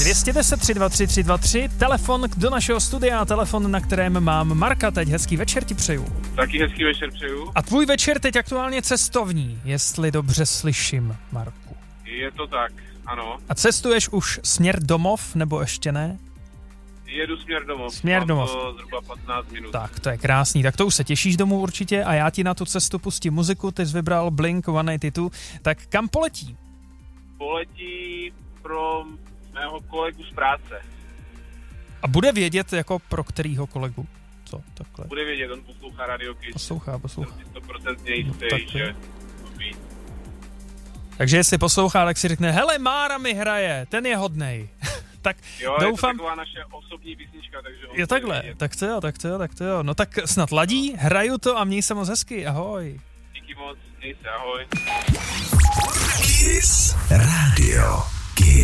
210 323 323, telefon do našeho studia, telefon, na kterém mám Marka teď. Hezký večer ti přeju. Taky hezký večer přeju. A tvůj večer teď aktuálně cestovní, jestli dobře slyším, Marku. Je to tak, ano. A cestuješ už směr domov, nebo ještě ne? Jedu směr domov. Směr domov. To zhruba 15 minut. Tak, to je krásný. Tak to už se těšíš domů určitě a já ti na tu cestu pustím muziku. Ty jsi vybral Blink-182. Tak kam poletí? Poletí pro mého kolegu z práce. A bude vědět, jako pro kterýho kolegu? Co, takhle? Bude vědět, on poslouchá Radio Kiss. Poslouchá. Jsem si 100% jistý, tak že ví. Takže jestli poslouchá, tak si řekne, hele, Mára mi hraje, ten je hodnej. Tak jo, doufám... je to taková naše osobní písnička, takže... Je takhle, tak to jo. No tak snad ladí, hraju to a měj se moc hezky, ahoj. Díky moc, měj se, ahoj. Kiss Radio.